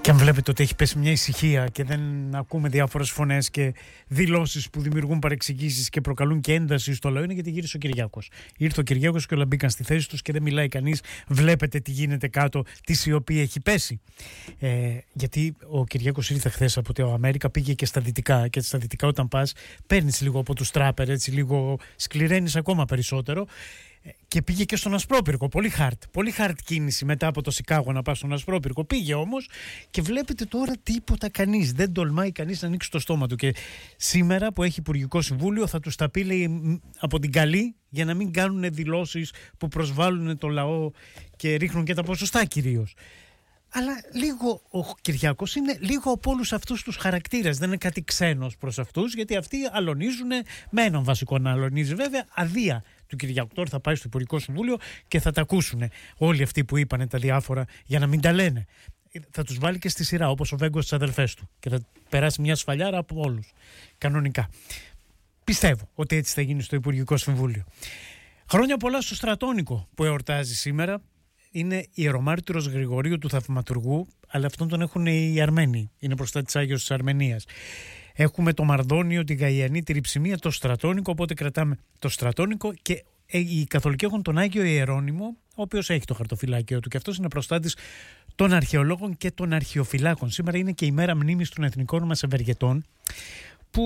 Και αν βλέπετε ότι έχει πέσει μια ησυχία και δεν ακούμε διάφορες φωνές και δηλώσεις που δημιουργούν παρεξηγήσεις και προκαλούν και ένταση στο λαό, είναι γιατί γύρισε ο Κυριάκος. Ήρθε ο Κυριάκος και όλα μπήκαν στη θέση τους και δεν μιλάει κανείς. Βλέπετε τι γίνεται κάτω, τι σιωπή έχει πέσει. Γιατί ο Κυριάκος ήρθε χθες από το Αμέρικα, πήγε και στα δυτικά. Και στα δυτικά, όταν πας, παίρνεις λίγο από τους τράπερ, έτσι λίγο σκληραίνεις ακόμα περισσότερο. Και πήγε και στον Ασπρόπυρκο. Πολύ hard κίνηση μετά από το Σικάγο να πάει στον Ασπρόπυρκο. Πήγε όμως και βλέπετε τώρα τίποτα κανείς. Δεν τολμάει κανείς να ανοίξει το στόμα του. Και σήμερα που έχει Υπουργικό Συμβούλιο θα τους τα πει, λέει, από την καλή, για να μην κάνουν δηλώσεις που προσβάλλουν το λαό και ρίχνουν και τα ποσοστά κυρίως. Αλλά λίγο ο Κυριάκος είναι λίγο από όλους αυτούς τους χαρακτήρες. Δεν είναι κάτι ξένος προς αυτούς, γιατί αυτοί αλωνίζουν με έναν βασικό να αλωνίζει, βέβαια, αδεία του Κυριάκου. Τώρα θα πάει στο Υπουργικό Συμβούλιο και θα τα ακούσουν όλοι αυτοί που είπανε τα διάφορα για να μην τα λένε. Θα τους βάλει και στη σειρά, όπως ο Βέγκος στις αδελφές του, και θα περάσει μια σφαλιάρα από όλους. Κανονικά. Πιστεύω ότι έτσι θα γίνει στο Υπουργικό Συμβούλιο. Χρόνια πολλά στο Στρατόνικο που εορτάζει σήμερα. Είναι ιερομάρτυρος Γρηγορίου του Θαυματουργού, αλλά αυτόν τον έχουν οι Αρμένοι. Είναι προστάτης Άγιος της Αρμενίας. Έχουμε το Μαρδόνιο, τη Γαϊανή, τη Ριψιμία, το Στρατόνικο, οπότε κρατάμε το Στρατόνικο, και οι Καθολικοί έχουν τον Άγιο Ιερώνυμο, ο οποίος έχει το χαρτοφυλάκιο του, και αυτός είναι προστάτης των αρχαιολόγων και των αρχαιοφυλάκων. Σήμερα είναι και η μέρα μνήμης των εθνικών μας ευεργετών, που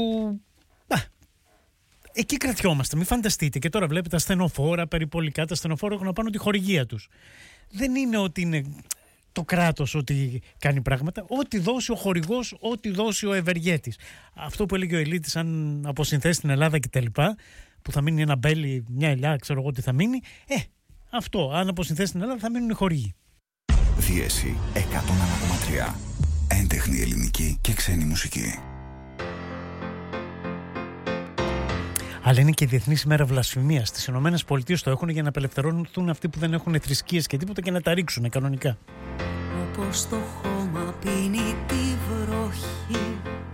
εκεί κρατιόμαστε, μην φανταστείτε. Και τώρα βλέπετε ασθενοφόρα, περιπολικά, τα ασθενοφόρα έχουν να πάνε τη χορηγία τους. Δεν είναι ότι είναι το κράτος ότι κάνει πράγματα. Ό,τι δώσει ο χορηγός, ό,τι δώσει ο ευεργέτης. Αυτό που έλεγε ο Ελίτης, αν αποσυνθέσει την Ελλάδα κτλ., που θα μείνει ένα μπέλι, μια ελιά, ξέρω εγώ τι θα μείνει. Αυτό, αν αποσυνθέσει την Ελλάδα, θα μείνουν οι χορηγοί. Διέση 101,3. Έντεχνη ελληνική και ξένη μουσική. Αλλά είναι και η Διεθνής ημέρα βλασφημίας. Στις ΗΠΑ το έχουν για να απελευθερώνουν αυτοί που δεν έχουν θρησκείες και τίποτα και να τα ρίξουν κανονικά. Όπως το χώμα πίνει τη βροχή,